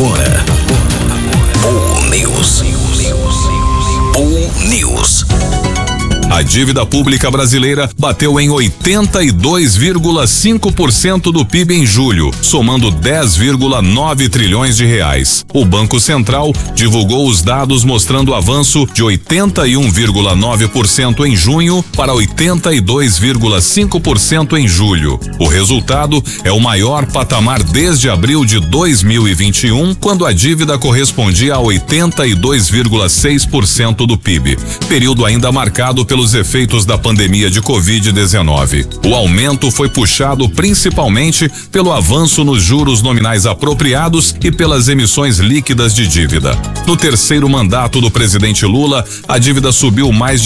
Agora, All News. All News. A dívida pública brasileira bateu em 82,5% do PIB em julho, somando 10,9 trilhões de reais. O Banco Central divulgou os dados mostrando avanço de 81,9% em junho para 82,5% em julho. O resultado é o maior patamar desde abril de 2021, quando a dívida correspondia a 82,6% do PIB, período ainda marcado pelos efeitos da pandemia de Covid-19. O aumento foi puxado principalmente pelo avanço nos juros nominais apropriados e pelas emissões líquidas de dívida. No terceiro mandato do presidente Lula, a dívida subiu mais de